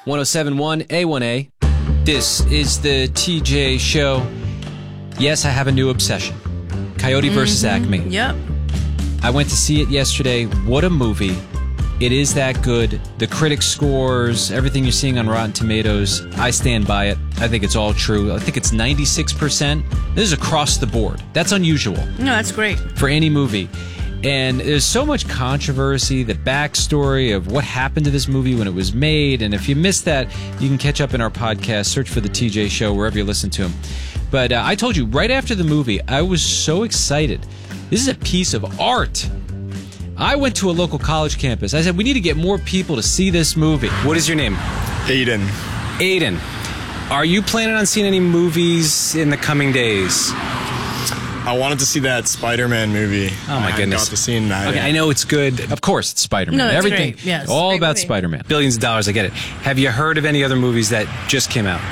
1071 A1A. This is the TJ Show. Yes, I have a new obsession. Coyote versus Acme. Yep. I went to see it yesterday. What a movie. It is that good. The critic scores, everything you're seeing on Rotten Tomatoes, I stand by it. I think it's all true. I think it's 96%. This is across the board. That's unusual. No, that's great. For any movie. And there's so much controversy, the backstory of what happened to this movie when it was made. And if you missed that, you can catch up in our podcast. Search for The TJ Show wherever you listen to him. But I told you, right after the movie, I was so excited. This is a piece of art. I went to a local college campus. I said, we need to get more people to see this movie. What is your name? Aiden. Aiden. Are you planning on seeing any movies in the coming days? I wanted to see that Spider-Man movie. Oh, my goodness. I got to see that. Okay, I know it's good. Of course, it's Spider-Man. No, it's everything. great. Yes, all great about movie. Spider-Man. Billions of dollars, I get it. Have you heard of any other movies that just came out?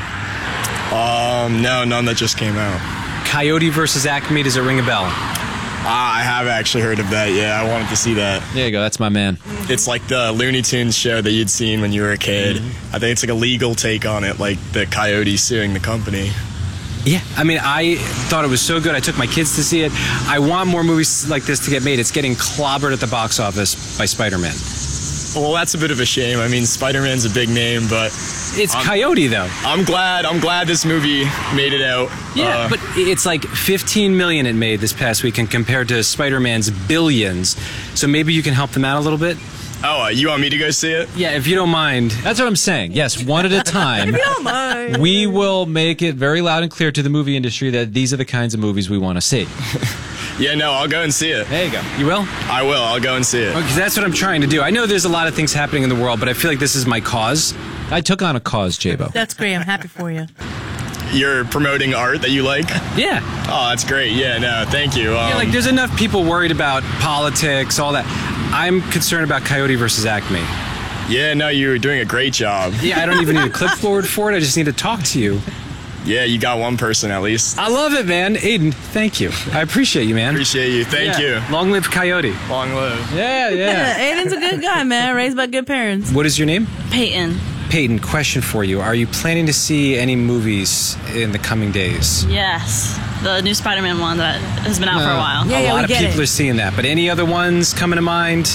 No, none that just came out. Coyote versus Acme, does it ring a bell? I have actually heard of that. Yeah, I wanted to see that. There you go, that's my man. It's like the Looney Tunes show that you'd seen when you were a kid. I think it's like a legal take on it, like the Coyote suing the company. Yeah, I mean, I thought it was so good. I took my kids to see it. I want more movies like this to get made. It's getting clobbered at the box office by Spider-Man. Well, that's a bit of a shame. I mean, Spider-Man's a big name, but It's Coyote, though. I'm glad this movie made it out. Yeah, but it's like 15 million it made this past weekend compared to Spider-Man's billions. So maybe you can help them out a little bit? Oh, you want me to go see it? Yeah, if you don't mind. That's what I'm saying. Yes, one at a time. If you don't mind. We will make it very loud and clear to the movie industry that these are the kinds of movies we want to see. Yeah, no, I'll go and see it. There you go. You will? I will. I'll go and see it. Because that's what I'm trying to do. I know there's a lot of things happening in the world, but I feel like this is my cause. I took on a cause, J-Bo. That's great. I'm happy for you. You're promoting art that you like? Yeah. Oh, that's great. Yeah, no, thank you. Yeah, like there's enough people worried about politics, all that. I'm concerned about Coyote versus Acme. Yeah, no, you're doing a great job. Yeah, I don't even need a clipboard for it. I just need to talk to you. Yeah, you got one person at least. I love it, man. Aiden, thank you. I appreciate you, man. Appreciate you. Thank you. Long live Coyote. Long live. Yeah. Aiden's a good guy, man. Raised by good parents. What is your name? Peyton. Peyton, question for you. Are you planning to see any movies in the coming days? Yes. The new Spider-Man one that has been out for a while. Yeah, a lot we of get people it. are seeing that. But any other ones coming to mind?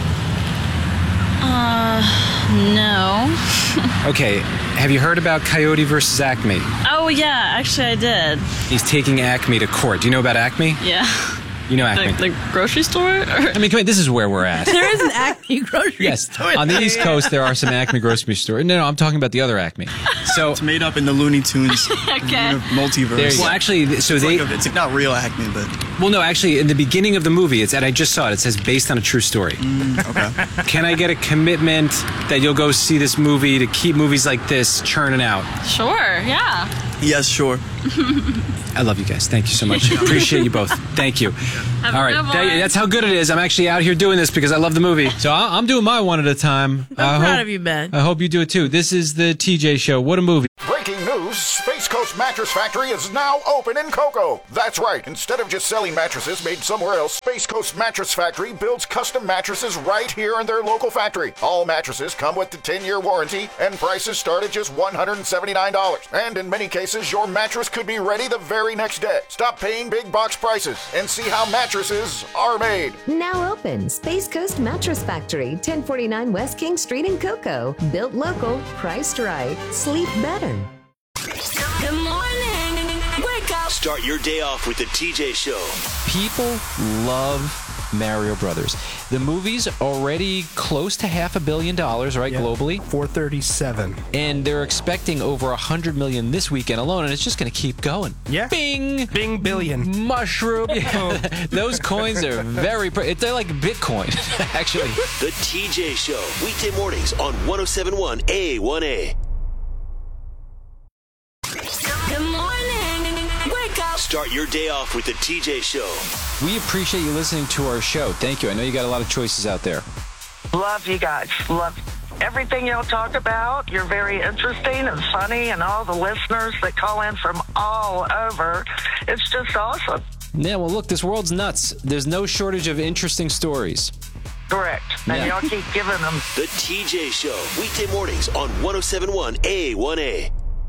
No. Okay. Have you heard about Coyote versus Acme? Oh, yeah. Actually, I did. He's taking Acme to court. Do you know about Acme? Yeah. You know Acme. The grocery store? I mean, come on, this is where we're at. There is an Acme grocery Yes, store. on the East Coast, there are some Acme grocery stores. No, I'm talking about the other Acme. So, It's made up in the Looney Tunes Okay. multiverse. there you go. Well, actually, so they... It's like not real Acme, but Well, no, actually, in the beginning of the movie, and I just saw it, it says based on a true story. okay. Can I get a commitment that you'll go see this movie to keep movies like this churning out? Sure, yeah. Yes, sure. I love you guys. Thank you so much. Appreciate you both. Thank you. Have All a right, good one. that's how good it is. I'm actually out here doing this because I love the movie. So I'm doing my one at a time. I'm proud of you, Ben. I hope you do it too. This is the TJ Show. What a movie. Breaking news, Space Coast Mattress Factory is now open in Cocoa. That's right. Instead of just selling mattresses made somewhere else, Space Coast Mattress Factory builds custom mattresses right here in their local factory. All mattresses come with the 10-year warranty, and prices start at just $179. And in many cases, your mattress could be ready the very next day. Stop paying big box prices and see how mattresses are made. Now open, Space Coast Mattress Factory, 1049 West King Street in Cocoa. Built local, priced right. Sleep better. Good morning. Wake up. Start your day off with the TJ Show. People love Mario Brothers. The movie's already close to $500 million, right, globally? 437. And they're expecting over 100 million this weekend alone, and it's just going to keep going. Yeah. Bing! Bing billion. Mushroom. Yeah. Those coins are very... They're like Bitcoin, actually. The TJ Show. Weekday mornings on 1071 A1A. Good morning. Wake up. Start your day off with the TJ Show. We appreciate you listening to our show. Thank you. I know you got a lot of choices out there. Love you guys. Love everything y'all talk about. You're very interesting and funny, and all the listeners that call in from all over. It's just awesome. Yeah, well, look, this world's nuts. There's no shortage of interesting stories. Correct. And y'all keep giving them. The TJ Show, weekday mornings on 107.1 A1A.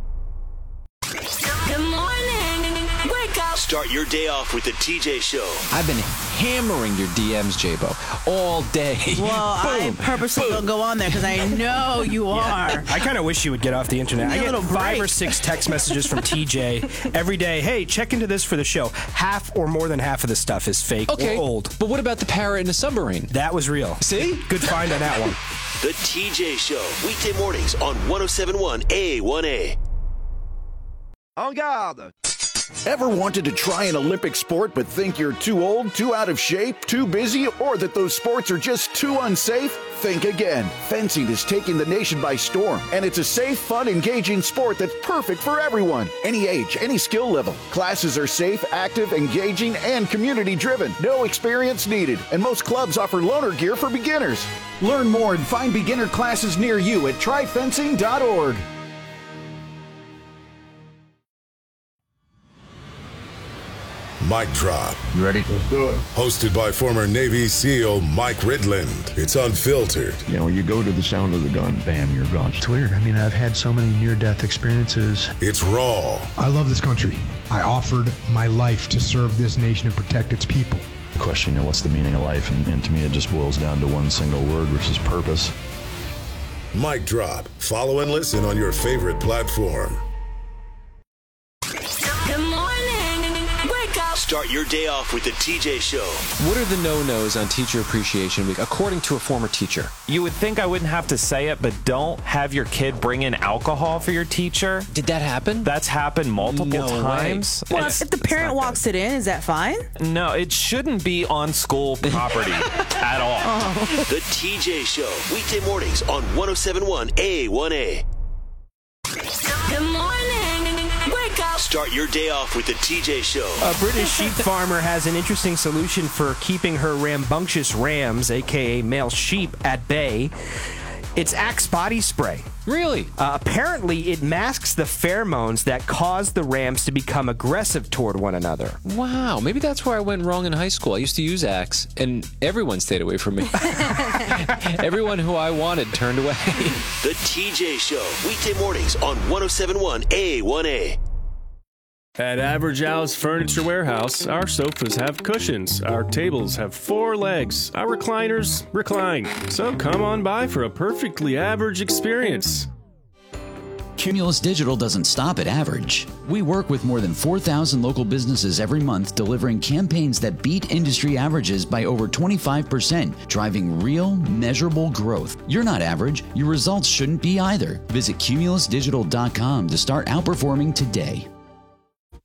Good morning. Wake up. Start your day off with the TJ Show. I've been hammering your DMs, J-Bo, all day. Well, I purposely don't go on there because I know you are. I kind of wish you would get off the internet. I get 5 or 6 text messages from TJ every day. Hey, check into this for the show. Half or more than half of the stuff is fake or old. But what about the parrot in the submarine? That was real. See? Good find on that one. The TJ Show, weekday mornings on 107.1 A1A. En garde! Ever wanted to try an Olympic sport but think you're too old, too out of shape, too busy, or that those sports are just too unsafe? Think again. Fencing is taking the nation by storm, and it's a safe, fun, engaging sport that's perfect for everyone. Any age, any skill level. Classes are safe, active, engaging, and community-driven. No experience needed, and most clubs offer loaner gear for beginners. Learn more and find beginner classes near you at tryfencing.org. Mic Drop. You ready? Let's do it. Hosted by former Navy SEAL Mike Ridland. It's unfiltered. You know, you go to the sound of the gun, bam, you're gone. It's weird. I mean, I've had so many near-death experiences. It's raw. I love this country. I offered my life to serve this nation and protect its people. The question, you know, what's the meaning of life? And to me, it just boils down to one single word, which is purpose. Mic Drop. Follow and listen on your favorite platform. Good morning. Wake up. Start your day off with the TJ Show. What are the no-nos on Teacher Appreciation Week, according to a former teacher? You would think I wouldn't have to say it, but don't have your kid bring in alcohol for your teacher. Did that happen? That's happened multiple times. Well, if the parent walks it in, is that fine? No, it shouldn't be on school property at all. The TJ Show, weekday mornings on 107.1 A1A. Good morning. Wake up. Start your day off with the TJ Show. A British sheep farmer has an interesting solution for keeping her rambunctious rams, a.k.a. male sheep, at bay. It's Axe body spray. Really? Apparently, it masks the pheromones that cause the rams to become aggressive toward one another. Wow, maybe that's where I went wrong in high school. I used to use Axe, and everyone stayed away from me. Everyone who I wanted turned away. The TJ Show, weekday mornings on 107.1 A1A. At Average Al's Furniture Warehouse, our sofas have cushions, our tables have 4 legs, our recliners recline. So come on by for a perfectly average experience. Cumulus Digital doesn't stop at average. We work with more than 4,000 local businesses every month, delivering campaigns that beat industry averages by over 25%, driving real, measurable growth. You're not average. Your results shouldn't be either. Visit cumulusdigital.com to start outperforming today.